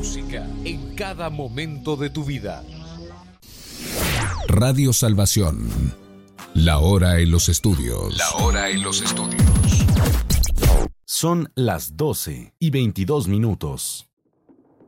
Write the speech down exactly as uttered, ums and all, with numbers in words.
música en cada momento de tu vida. Radio Salvación. La hora en los estudios. La hora en los estudios. Son las doce y veintidós minutos.